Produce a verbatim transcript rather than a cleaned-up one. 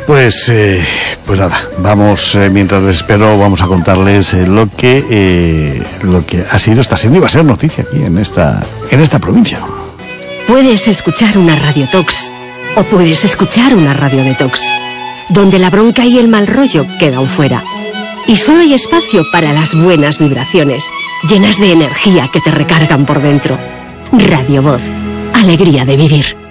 Pues, eh, pues nada, vamos, eh, mientras les espero, vamos a contarles eh, lo que eh, lo que ha sido, está siendo y va a ser noticia aquí en esta, en esta provincia. Puedes escuchar una Radio Tox o puedes escuchar una Radio Detox, donde la bronca y el mal rollo quedan fuera. Y solo hay espacio para las buenas vibraciones, llenas de energía que te recargan por dentro. Radio Voz, alegría de vivir.